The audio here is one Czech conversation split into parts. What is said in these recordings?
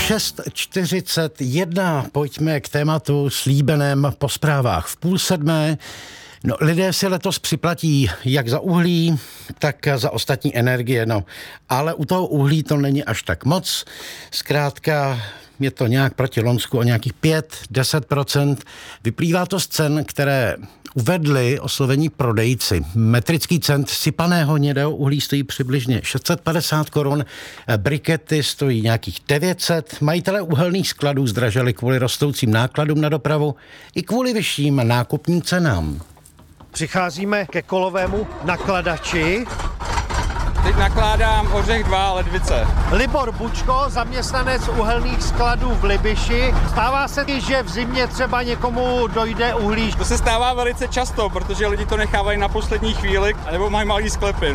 6:41, pojďme k tématu slíbeném po zprávách v 6:30. No, lidé si letos připlatí jak za uhlí, tak za ostatní energie, ale u toho uhlí to není až tak moc. Zkrátka je to nějak proti loňsku o nějakých 5-10%. Vyplývá to z cen, které uvedli oslovení prodejci. Metrický cent sypaného hnědého uhlí stojí přibližně 650 korun, brikety stojí nějakých 900. Majitelé uhelných skladů zdraželi kvůli rostoucím nákladům na dopravu i kvůli vyšším nákupním cenám. Přicházíme ke kolovému nakladači. Teď nakládám ořech 2 ledvice. Libor Bučko, zaměstnanec uhelných skladů v Libiši. Stává se, že v zimě třeba někomu dojde uhlí? To se stává velice často, protože lidi to nechávají na poslední chvíli, nebo mají malý sklepy,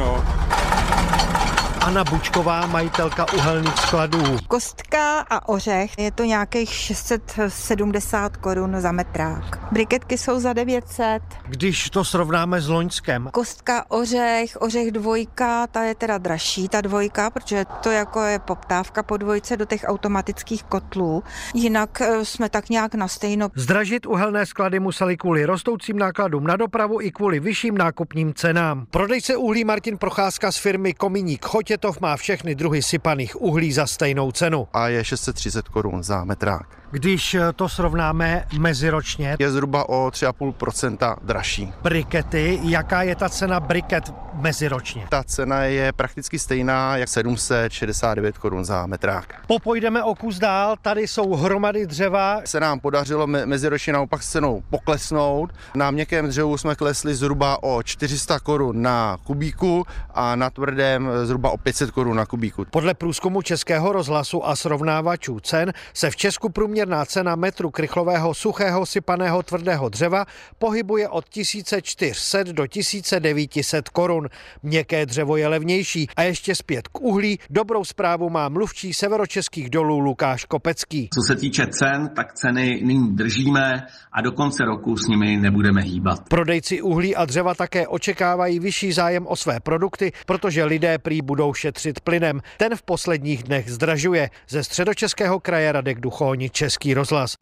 Anna Bučková, majitelka uhelných skladů. Kostka a ořech, je to nějakých 670 korun za metrák. Briketky jsou za 900. Když to srovnáme s loňskem. Kostka, ořech 2, ta je teda dražší, ta 2, protože to jako je poptávka po 2 do těch automatických kotlů. Jinak jsme tak nějak na stejno. Zdražit uhelné sklady museli kvůli rostoucím nákladům na dopravu i kvůli vyšším nákupním cenám. Prodejce uhlí Martin Procházka z firmy Kominík Chotětov má všechny druhy sypaných uhlí za stejnou cenu. A je 630 korun za metrák. Když to srovnáme meziročně, je zhruba o 3,5% dražší. Brikety, jaká je ta cena briket meziročně? Ta cena je prakticky stejná jak 769 korun za metrák. Popojdeme o kus dál, tady jsou hromady dřeva. Se nám podařilo meziročně naopak s cenou poklesnout. Na měkkém dřevu jsme klesli zhruba o 400 korun na kubíku a na tvrdém zhruba o 500 korun na kubíku. Podle průzkumu Českého rozhlasu a srovnávačů cen se v Česku průměrná cena metru krychlového suchého sypaného tvrdého dřeva pohybuje od 1400 do 1900 korun. Měkké dřevo je levnější. A ještě zpět k uhlí. Dobrou zprávu má mluvčí severočeských dolů Lukáš Kopecký. Co se týče cen, tak ceny nyní držíme a do konce roku s nimi nebudeme hýbat. Prodejci uhlí a dřeva také očekávají vyšší zájem o své produkty, protože lidé prý budou šetřit plynem. Ten v posledních dnech zdražuje. Ze Středočeského kraje Radek Duchoň, Český rozhlas.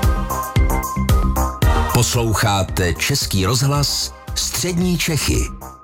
Posloucháte Český rozhlas Střední Čechy.